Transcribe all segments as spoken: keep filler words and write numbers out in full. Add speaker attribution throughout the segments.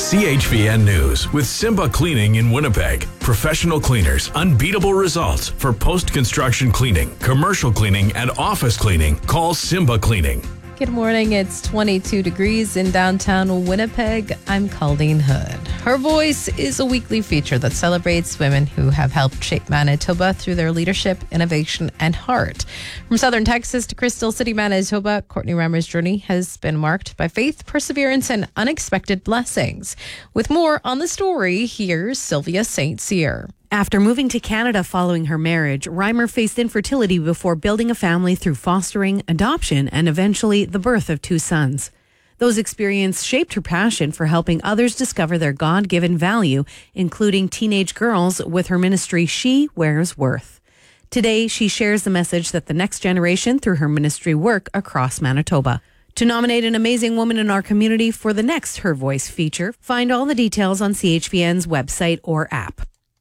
Speaker 1: C H V N News with Simba Cleaning in Winnipeg. Professional cleaners, unbeatable results for post-construction cleaning, commercial cleaning, and office cleaning. Call Simba Cleaning.
Speaker 2: Good morning. It's twenty-two degrees in downtown Winnipeg. I'm Colleen Hood. Her Voice is a weekly feature that celebrates women who have helped shape Manitoba through their leadership, innovation, and heart. From southern Texas to Crystal City, Manitoba, Courtney Rammer's journey has been marked by faith, perseverance, and unexpected blessings. With more on the story, here's Sylvia Saint Cyr.
Speaker 3: After moving to Canada following her marriage, Reimer faced infertility before building a family through fostering, adoption, and eventually the birth of two sons. Those experiences shaped her passion for helping others discover their God-given value, including teenage girls, with her ministry She Wears Worth. Today, she shares the message that the next generation through her ministry work across Manitoba. To nominate an amazing woman in our community for the next Her Voice feature, find all the details on C H V N's website or app.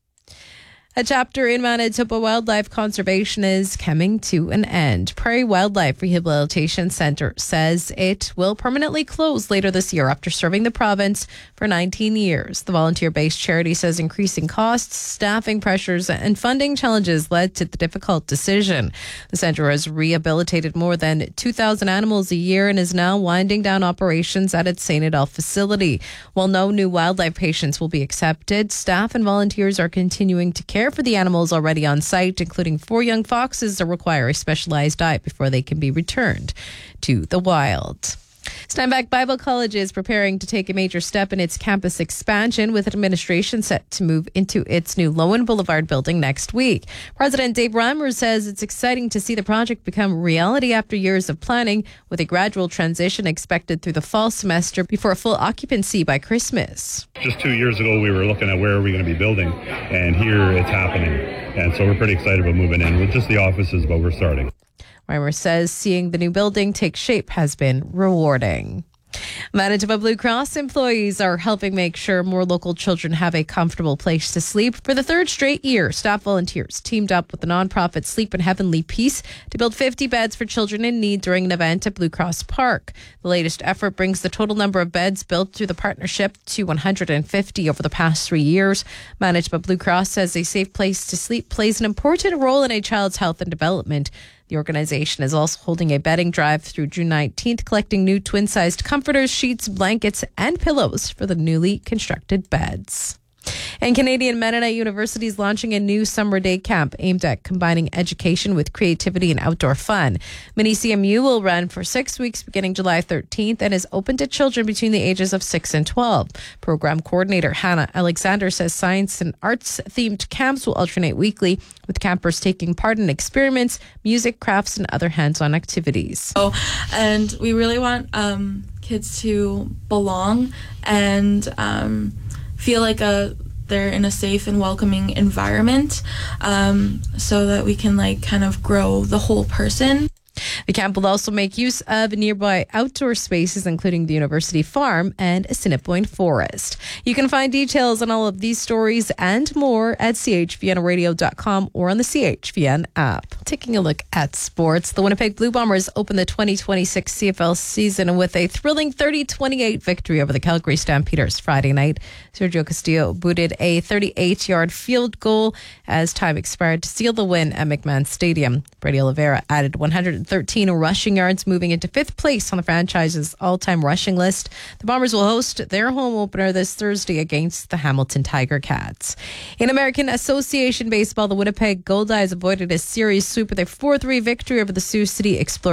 Speaker 2: A chapter in Manitoba Wildlife Conservation is coming to an end. Prairie Wildlife Rehabilitation Centre says it will permanently close later this year after serving the province for nineteen years. The volunteer-based charity says increasing costs, staffing pressures, and funding challenges led to the difficult decision. The centre has rehabilitated more than two thousand animals a year and is now winding down operations at its Saint Adolphe facility. While no new wildlife patients will be accepted, staff and volunteers are continuing to care for the animals already on site, including four young foxes that require a specialized diet before they can be returned to the wild. Steinbach Bible College is preparing to take a major step in its campus expansion, with administration set to move into its new Lowen Boulevard building next week. President Dave Reimer says it's exciting to see the project become reality after years of planning, with a gradual transition expected through the fall semester before full occupancy by Christmas.
Speaker 4: Just two years ago, we were looking at where are we going to be building, and here it's happening. And so we're pretty excited about moving in with just the offices, but we're starting.
Speaker 2: Reimer says seeing the new building take shape has been rewarding. Manitoba Blue Cross employees are helping make sure more local children have a comfortable place to sleep. For the third straight year, staff volunteers teamed up with the nonprofit Sleep in Heavenly Peace to build fifty beds for children in need during an event at Blue Cross Park. The latest effort brings the total number of beds built through the partnership to one hundred fifty over the past three years. Manitoba Blue Cross says a safe place to sleep plays an important role in a child's health and development. The organization is also holding a bedding drive through June nineteenth, collecting new twin-sized comforters, sheets, blankets, and pillows for the newly constructed beds. And Canadian Mennonite University is launching a new summer day camp aimed at combining education with creativity and outdoor fun. Mini C M U will run for six weeks beginning July thirteenth and is open to children between the ages of six and twelve. Program coordinator Hannah Alexander says science and arts themed camps will alternate weekly, with campers taking part in experiments, music, crafts, and other hands-on activities.
Speaker 5: Oh, and we really want um, kids to belong and um, feel like a they're in a safe and welcoming environment, um, so that we can like kind of grow the whole person.
Speaker 2: The camp will also make use of nearby outdoor spaces, including the University Farm and Assiniboine Forest. You can find details on all of these stories and more at c h v n radio dot com or on the C H V N app. Taking a look at sports, the Winnipeg Blue Bombers opened the twenty twenty-six C F L season with a thrilling thirty twenty-eight victory over the Calgary Stampeders Friday night. Sergio Castillo booted a thirty-eight-yard field goal as time expired to seal the win at McMahon Stadium. Brady Oliveira added one hundred thirteen rushing yards, moving into fifth place on the franchise's all-time rushing list. The Bombers will host their home opener this Thursday against the Hamilton Tiger Cats. In American Association Baseball, the Winnipeg Goldeyes avoided a series sweep with a four three victory over the Sioux City Explorers.